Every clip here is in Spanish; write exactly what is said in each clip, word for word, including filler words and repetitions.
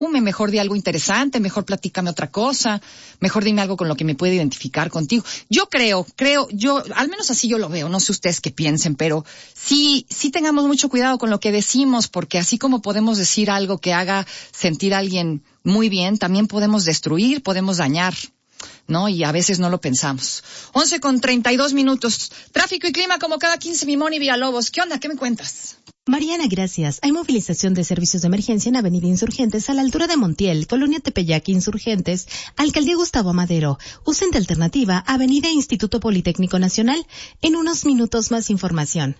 mejor di algo interesante, mejor platícame otra cosa, mejor dime algo con lo que me pueda identificar contigo. Yo creo, creo, yo, al menos así yo lo veo, no sé ustedes qué piensen, pero sí, sí tengamos mucho cuidado con lo que decimos, porque así como podemos decir algo que haga sentir a alguien muy bien, también podemos destruir, podemos dañar, ¿no? Y a veces no lo pensamos. Once con treinta y dos minutos. Tráfico y clima como cada quince, mi Moni Villalobos. ¿Qué onda? ¿Qué me cuentas? Mariana, gracias. Hay movilización de servicios de emergencia en Avenida Insurgentes a la altura de Montiel, Colonia Tepeyac, Insurgentes, Alcaldía Gustavo Madero. Usen de alternativa Avenida Instituto Politécnico Nacional. En unos minutos más información.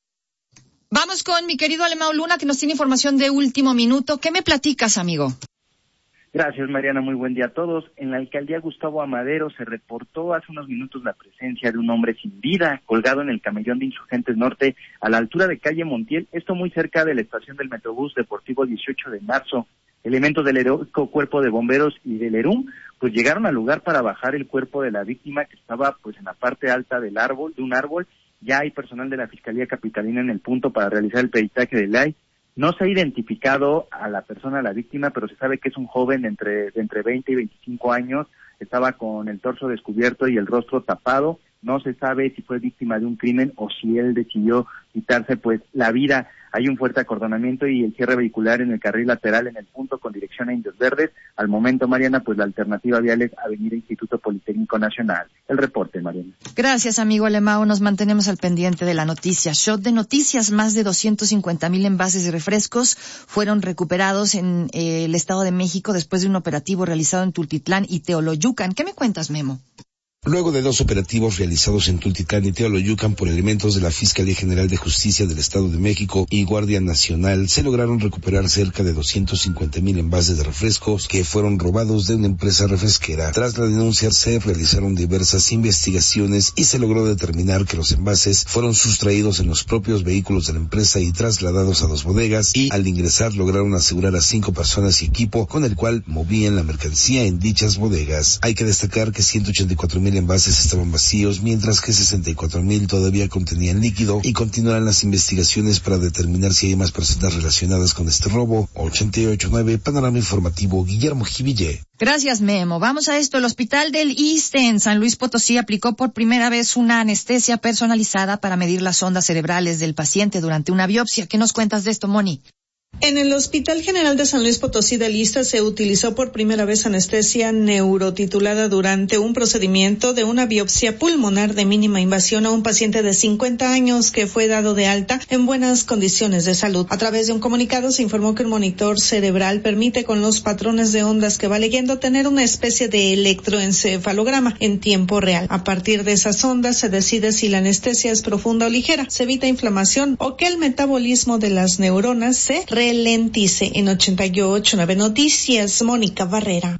Vamos con mi querido Alemão Luna, que nos tiene información de último minuto. ¿Qué me platicas, amigo? Gracias, Mariana. Muy buen día a todos. En la Alcaldía Gustavo Amadero se reportó hace unos minutos la presencia de un hombre sin vida colgado en el camellón de Insurgentes Norte a la altura de calle Montiel, esto muy cerca de la estación del Metrobús Deportivo dieciocho de marzo. Elementos del heroico cuerpo de bomberos y del ERUM pues llegaron al lugar para bajar el cuerpo de la víctima, que estaba pues en la parte alta del árbol, de un árbol. Ya hay personal de la Fiscalía Capitalina en el punto para realizar el peritaje de ley. No se ha identificado a la persona, a la víctima, pero se sabe que es un joven de entre, de entre veinte y veinticinco años. Estaba con el torso descubierto y el rostro tapado. No se sabe si fue víctima de un crimen o si él decidió quitarse pues la vida. Hay un fuerte acordonamiento y el cierre vehicular en el carril lateral en el punto con dirección a Indios Verdes. Al momento, Mariana, pues la alternativa vial es Avenida Instituto Politécnico Nacional. El reporte, Mariana. Gracias, amigo Alemão. Nos mantenemos al pendiente de la noticia. Shot de noticias, más de doscientos cincuenta mil envases de refrescos fueron recuperados en eh, el Estado de México después de un operativo realizado en Tultitlán y Teoloyucan. ¿Qué me cuentas, Memo? Luego de dos operativos realizados en Tultitlán y Teoloyucan por elementos de la Fiscalía General de Justicia del Estado de México y Guardia Nacional, se lograron recuperar cerca de doscientos cincuenta mil envases de refrescos que fueron robados de una empresa refresquera. Tras la denuncia se realizaron diversas investigaciones y se logró determinar que los envases fueron sustraídos en los propios vehículos de la empresa y trasladados a dos bodegas, y al ingresar lograron asegurar a cinco personas y equipo con el cual movían la mercancía en dichas bodegas. Hay que destacar que ciento ochenta y cuatro mil envases estaban vacíos, mientras que sesenta y cuatro mil todavía contenían líquido, y continuarán las investigaciones para determinar si hay más personas relacionadas con este robo. ochenta y ocho nueve Panorama Informativo, Guillermo Jiville. Gracias, Memo. Vamos a esto. El Hospital del Iste en San Luis Potosí aplicó por primera vez una anestesia personalizada para medir las ondas cerebrales del paciente durante una biopsia. ¿Qué nos cuentas de esto, Moni? En el Hospital General de San Luis Potosí del Iste se utilizó por primera vez anestesia neurotitulada durante un procedimiento de una biopsia pulmonar de mínima invasión a un paciente de cincuenta años que fue dado de alta en buenas condiciones de salud. A través de un comunicado se informó que el monitor cerebral permite, con los patrones de ondas que va leyendo, tener una especie de electroencefalograma en tiempo real. A partir de esas ondas se decide si la anestesia es profunda o ligera, se evita inflamación o que el metabolismo de las neuronas se ralentice. En ochenta y ocho nueve Noticias, Mónica Barrera.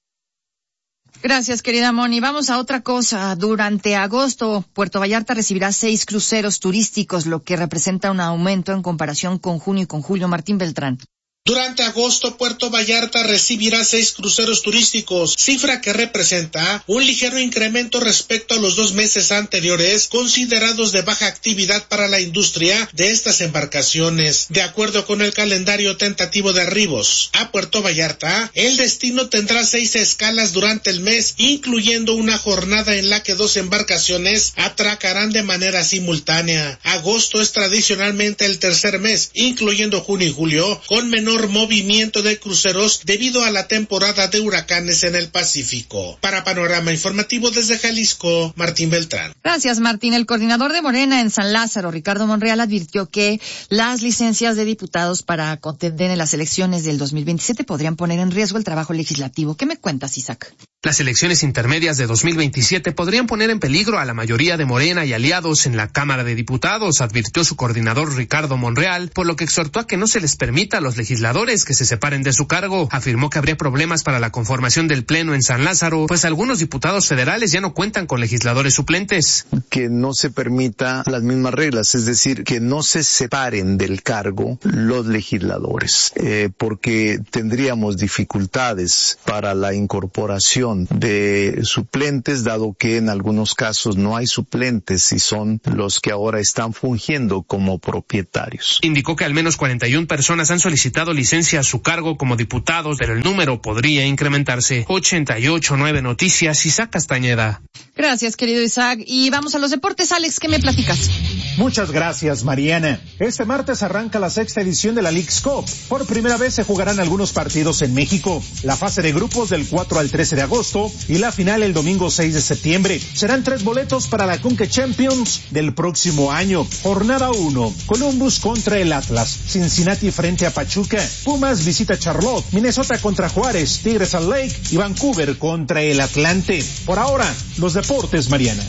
Gracias, querida Moni. Vamos a otra cosa. Durante agosto, Puerto Vallarta recibirá seis cruceros turísticos, lo que representa un aumento en comparación con junio y con julio. Martín Beltrán. Durante agosto, Puerto Vallarta recibirá seis cruceros turísticos, cifra que representa un ligero incremento respecto a los dos meses anteriores, considerados de baja actividad para la industria de estas embarcaciones. De acuerdo con el calendario tentativo de arribos a Puerto Vallarta, el destino tendrá seis escalas durante el mes, incluyendo una jornada en la que dos embarcaciones atracarán de manera simultánea. Agosto es tradicionalmente el tercer mes, incluyendo junio y julio, con menor movimiento de cruceros debido a la temporada de huracanes en el Pacífico. Para Panorama Informativo desde Jalisco, Martín Beltrán. Gracias, Martín. El coordinador de Morena en San Lázaro, Ricardo Monreal, advirtió que las licencias de diputados para contender en las elecciones del dos mil veintisiete podrían poner en riesgo el trabajo legislativo. ¿Qué me cuentas, Isaac? Las elecciones intermedias de dos mil veintisiete podrían poner en peligro a la mayoría de Morena y aliados en la Cámara de Diputados, advirtió su coordinador Ricardo Monreal, por lo que exhortó a que no se les permita a los legisladores que se separen de su cargo. Afirmó que habría problemas para la conformación del Pleno en San Lázaro, pues algunos diputados federales ya no cuentan con legisladores suplentes. Que no se permita las mismas reglas, es decir, que no se separen del cargo los legisladores, eh, porque tendríamos dificultades para la incorporación selección de suplentes, dado que en algunos casos no hay suplentes y son los que ahora están fungiendo como propietarios. Indicó que al menos cuarenta y una personas han solicitado licencia a su cargo como diputados, pero el número podría incrementarse. ochenta y ocho nueve Noticias, Isaac Castañeda. Gracias, querido Isaac. Y vamos a los deportes. Alex, ¿qué me platicas? Muchas gracias, Mariana. Este martes arranca la sexta edición de la Leagues Cup. Por primera vez se jugarán algunos partidos en México. La fase de grupos del cuatro al trece de agosto y la final el domingo seis de septiembre. Serán tres boletos para la Conca Champions del próximo año. Jornada uno. Columbus contra el Atlas. Cincinnati frente a Pachuca. Pumas visita Charlotte. Minnesota contra Juárez. Tigres Salt Lake y Vancouver contra el Atlante. Por ahora, los deportes, Mariana.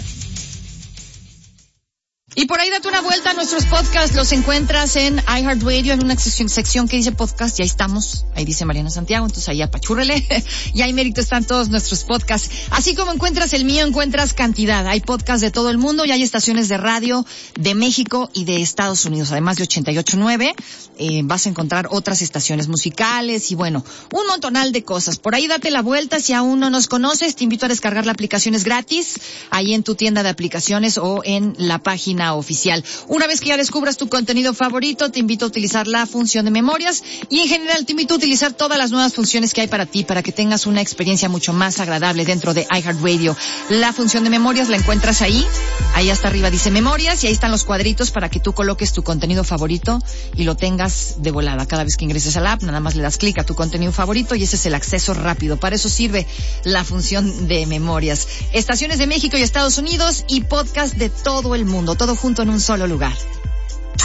Y por ahí date una vuelta a nuestros podcasts, los encuentras en iHeartRadio, en una sección, sección que dice podcast, ya estamos, ahí dice Mariana Santiago, entonces ahí apachúrele, y ahí mérito están todos nuestros podcasts. Así como encuentras el mío, encuentras cantidad, hay podcasts de todo el mundo y hay estaciones de radio de México y de Estados Unidos, además de ochenta y ocho nueve, eh, vas a encontrar otras estaciones musicales y bueno, un montonal de cosas. Por ahí date la vuelta, si aún no nos conoces, te invito a descargar la aplicación, es gratis, ahí en tu tienda de aplicaciones o en la página oficial. Una vez que ya descubras tu contenido favorito, te invito a utilizar la función de memorias y en general te invito a utilizar todas las nuevas funciones que hay para ti para que tengas una experiencia mucho más agradable dentro de iHeartRadio. La función de memorias la encuentras ahí, ahí hasta arriba dice memorias y ahí están los cuadritos para que tú coloques tu contenido favorito y lo tengas de volada. Cada vez que ingreses al app, nada más le das clic a tu contenido favorito y ese es el acceso rápido. Para eso sirve la función de memorias. Estaciones de México y Estados Unidos y podcast de todo el mundo, todo junto en un solo lugar.